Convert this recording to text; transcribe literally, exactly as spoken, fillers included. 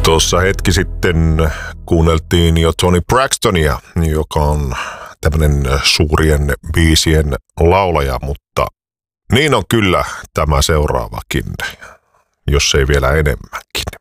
Tuossa hetki sitten kuunneltiin jo Toni Braxtonia, joka on tämmöinen suurien biisien laulaja, mutta niin on kyllä tämä seuraavakin, jos ei vielä enemmänkin.